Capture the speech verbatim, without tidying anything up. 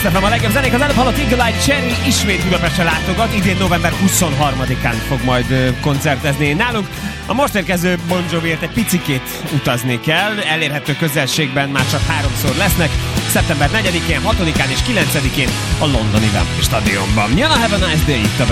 ef em a legjobb zenék. Az előbb hallott Eagle Eye Cherry ismét Budapestre látogat. Idén november huszonharmadikán fog majd koncertezni nálunk. A most érkező Bon Joviért egy picikét utazni kell. Elérhető közelségben már csak háromszor lesznek. szeptember negyedikén, hatodikán és kilencedikén a londoni Wembley stadionban. Jön a Have a Nice Day itt a